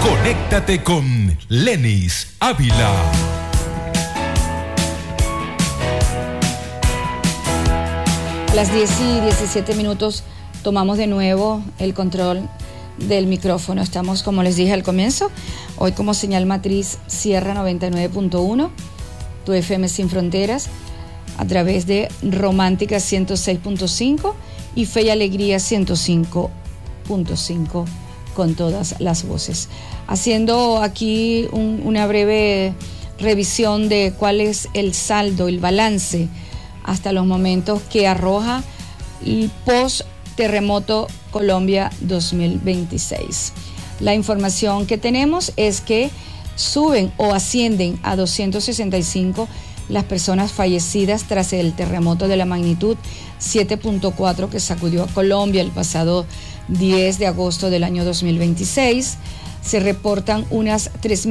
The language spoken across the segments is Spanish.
Conéctate con Lenis Ávila. A las 10:17 tomamos de nuevo el control del micrófono. Estamos, como les dije al comienzo, hoy como señal matriz Sierra 99.1, tu FM sin fronteras, a través de Romántica 106.5 y Fe y Alegría 105.5 con todas las voces. Haciendo aquí una breve revisión de cuál es el saldo, el balance hasta los momentos que arroja el post-terremoto Colombia 2026. La información que tenemos es que suben o ascienden a 265 las personas fallecidas tras el terremoto de la magnitud 7.4 que sacudió a Colombia el pasado 10 de agosto del año 2026. Se reportan unas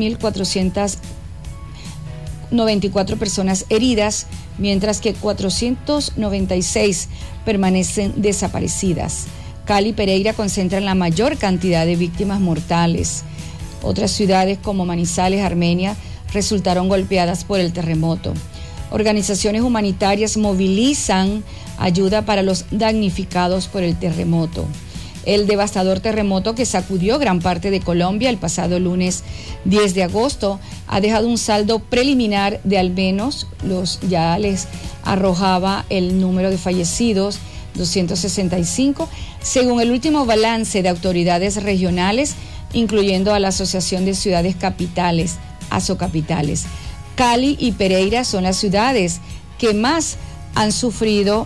3.494 personas heridas, mientras que 496 permanecen desaparecidas. Cali y Pereira concentran la mayor cantidad de víctimas mortales. Otras ciudades como Manizales, Armenia, resultaron golpeadas por el terremoto. Organizaciones humanitarias movilizan ayuda para los damnificados por el terremoto. El devastador terremoto que sacudió gran parte de Colombia el pasado lunes 10 de agosto ha dejado un saldo preliminar de al menos, ya les arrojaba el número de fallecidos, 265, según el último balance de autoridades regionales, incluyendo a la Asociación de Ciudades Capitales, Asocapitales. Cali y Pereira son las ciudades que más han sufrido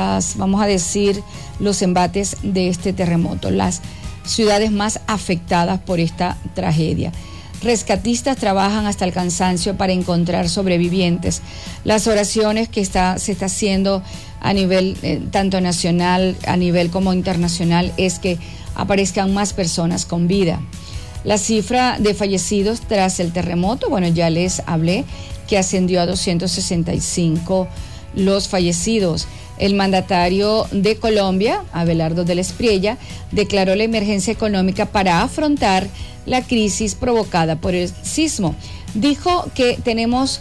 los embates de este terremoto, las ciudades más afectadas por esta tragedia. Rescatistas trabajan hasta el cansancio para encontrar sobrevivientes. Las oraciones que se está haciendo a nivel tanto nacional, a nivel como internacional, es que aparezcan más personas con vida. La cifra de fallecidos tras el terremoto, ya les hablé que ascendió a 265 los fallecidos. El mandatario de Colombia, Abelardo de la Espriella, declaró la emergencia económica para afrontar la crisis provocada por el sismo. Dijo que tenemos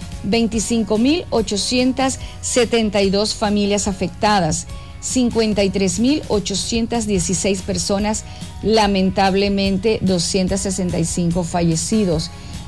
25.872 familias afectadas, 53.816 personas, lamentablemente 265 fallecidos,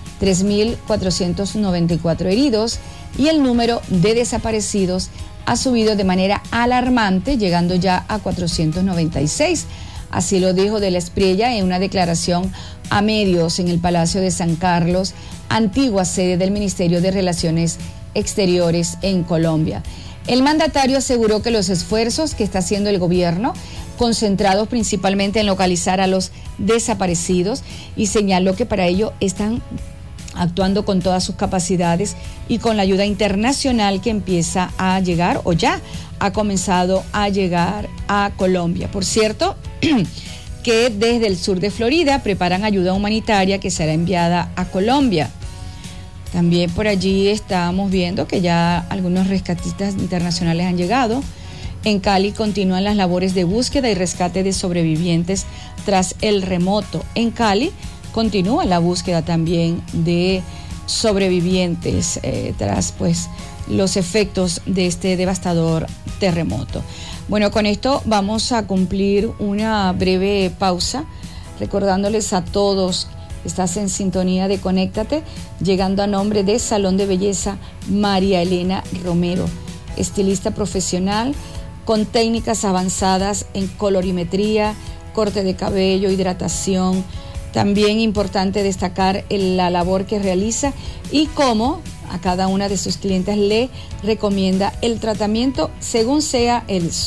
3.494 heridos, y el número de desaparecidos ha subido de manera alarmante, llegando ya a 496. Así lo dijo de la Espriella en una declaración a medios en el Palacio de San Carlos, antigua sede del Ministerio de Relaciones Exteriores en Colombia. El mandatario aseguró que los esfuerzos que está haciendo el gobierno, concentrados principalmente en localizar a los desaparecidos, y señaló que para ello están actuando con todas sus capacidades y con la ayuda internacional que empieza a llegar o ya ha comenzado a llegar a Colombia. Por cierto, que desde el sur de Florida preparan ayuda humanitaria que será enviada a Colombia. También por allí estábamos viendo que ya algunos rescatistas internacionales han llegado. En Cali continúan las labores de búsqueda y rescate de sobrevivientes tras el terremoto. En Cali continúa la búsqueda también de sobrevivientes tras los efectos de este devastador terremoto. Con esto vamos a cumplir una breve pausa, recordándoles a todos, estás en sintonía de Conéctate, llegando a nombre de Salón de Belleza María Elena Romero, estilista profesional con técnicas avanzadas en colorimetría, corte de cabello, hidratación. También importante destacar la labor que realiza y cómo a cada una de sus clientes le recomienda el tratamiento según sea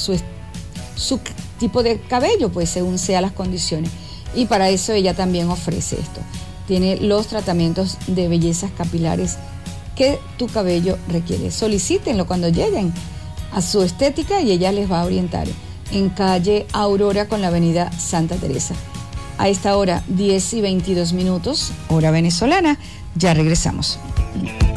su tipo de cabello, según sean las condiciones. Y para eso ella también ofrece esto. Tiene los tratamientos de bellezas capilares que tu cabello requiere. Solicítenlo cuando lleguen a su estética y ella les va a orientar. En calle Aurora con la avenida Santa Teresa. A esta hora, 10:22, hora venezolana. Ya regresamos.